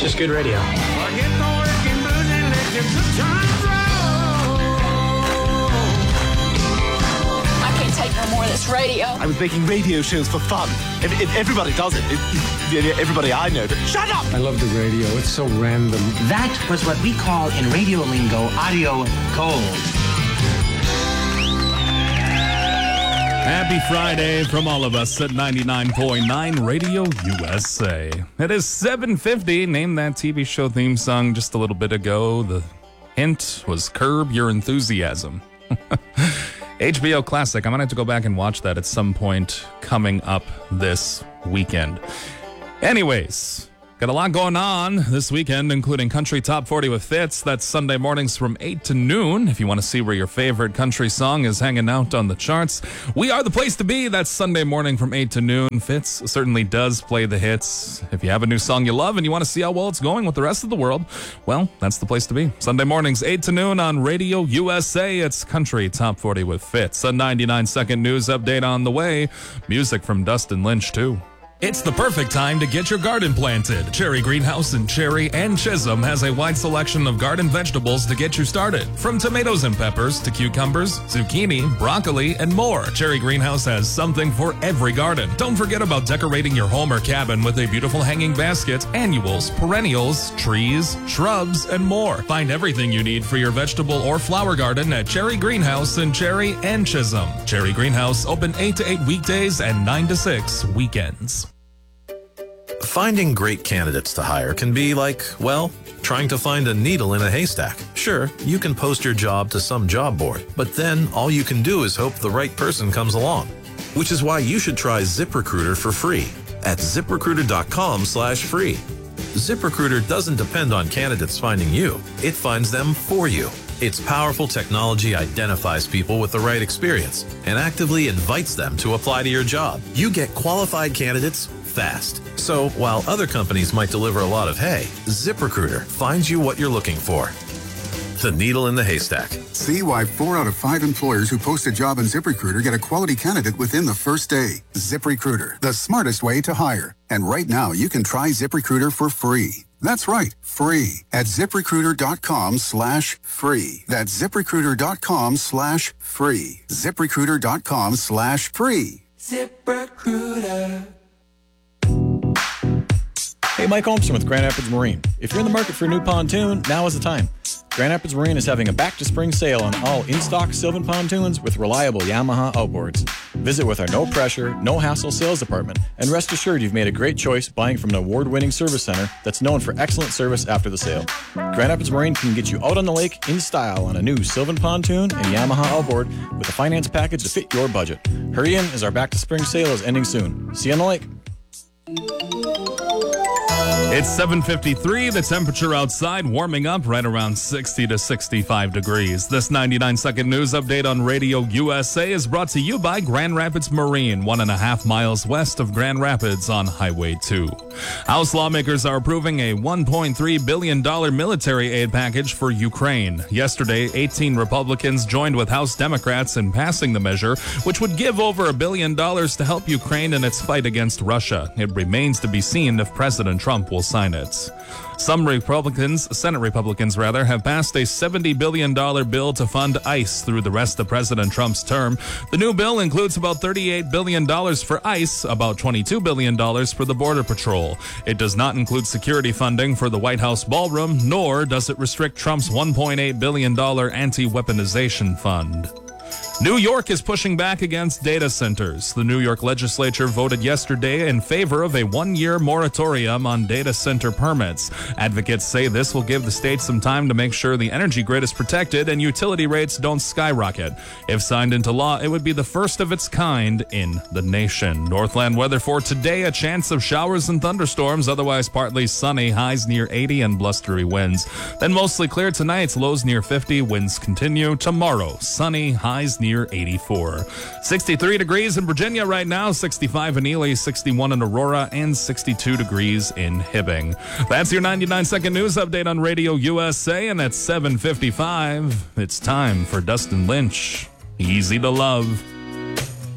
just good radio. Forget the working blues and let your good times roll. I can't take no more of this radio. I was making radio shows for fun. If everybody does it, everybody I know. But shut up! I love the radio. It's so random. That was what we call in radio lingo audio gold. Happy Friday from all of us at 99.9 Radio USA. It is 7:50. Named that TV show theme song just a little bit ago. The hint was Curb Your Enthusiasm. HBO classic. I'm going to have to go back and watch that at some point coming up this weekend. Anyways, got a lot going on this weekend, including Country Top 40 with Fitz. That's Sunday mornings from 8 to noon. If you want to see where your favorite country song is hanging out on the charts, we are the place to be. That's Sunday morning from 8 to noon. Fitz certainly does play the hits. If you have a new song you love and you want to see how well it's going with the rest of the world, well, that's the place to be. Sunday mornings, 8 to noon on Radio USA. It's Country Top 40 with Fitz. A 99-second news update on the way. Music from Dustin Lynch, too. It's the perfect time to get your garden planted. Cherry Greenhouse in Cherry and Chisholm has a wide selection of garden vegetables to get you started. From tomatoes and peppers to cucumbers, zucchini, broccoli, and more. Cherry Greenhouse has something for every garden. Don't forget about decorating your home or cabin with a beautiful hanging basket, annuals, perennials, trees, shrubs, and more. Find everything you need for your vegetable or flower garden at Cherry Greenhouse in Cherry and Chisholm. Cherry Greenhouse open 8 to 8 weekdays and 9 to 6 weekends. Finding great candidates to hire can be like, well, trying to find a needle in a haystack. Sure, you can post your job to some job board, but then all you can do is hope the right person comes along. Which is why you should try ZipRecruiter for free at ZipRecruiter.com/free. ZipRecruiter doesn't depend on candidates finding you. It finds them for you. Its powerful technology identifies people with the right experience and actively invites them to apply to your job. You get qualified candidates fast. So while other companies might deliver a lot of hay, ZipRecruiter finds you what you're looking for. The needle in the haystack. See why 4 out of 5 employers who post a job on ZipRecruiter get a quality candidate within the first day. ZipRecruiter, the smartest way to hire. And right now, you can try ZipRecruiter for free. That's right, free at ZipRecruiter.com/free. That's ZipRecruiter.com/free. ZipRecruiter.com/free. ZipRecruiter. Hey, Mike Holmstrom with Grand Rapids Marine. If you're in the market for a new pontoon, now is the time. Grand Rapids Marine is having a back-to-spring sale on all in-stock Sylvan pontoons with reliable Yamaha outboards. Visit with our no-pressure, no-hassle sales department, and rest assured you've made a great choice buying from an award-winning service center that's known for excellent service after the sale. Grand Rapids Marine can get you out on the lake in style on a new Sylvan pontoon and Yamaha outboard with a finance package to fit your budget. Hurry in as our back-to-spring sale is ending soon. See you on the lake. It's 7:53. The temperature outside warming up right around 60 to 65 degrees. This 99-second news update on Radio USA is brought to you by Grand Rapids Marine, 1.5 miles west of Grand Rapids on Highway 2. House lawmakers are approving a $1.3 billion military aid package for Ukraine. Yesterday, 18 Republicans joined with House Democrats in passing the measure, which would give over $1 billion to help Ukraine in its fight against Russia. It remains to be seen if President Trump will sign it. Some Senate Republicans, have passed a $70 billion bill to fund ICE through the rest of President Trump's term. The new bill includes about $38 billion for ICE, about $22 billion for the Border Patrol. It does not include security funding for the White House ballroom, nor does it restrict Trump's $1.8 billion anti-weaponization fund. New York is pushing back against data centers. The New York legislature voted yesterday in favor of a 1-year moratorium on data center permits. Advocates say this will give the state some time to make sure the energy grid is protected and utility rates don't skyrocket. If signed into law, it would be the first of its kind in the nation. Northland weather for today, a chance of showers and thunderstorms, otherwise partly sunny, highs near 80 and blustery winds. Then mostly clear tonight, lows near 50, winds continue. Tomorrow, sunny, highs near 84. 63 degrees in Virginia right now, 65 in Ely, 61 in Aurora, and 62 degrees in Hibbing. That's your 99-second news update on Radio USA, and at 7:55, it's time for Dustin Lynch. Easy to Love.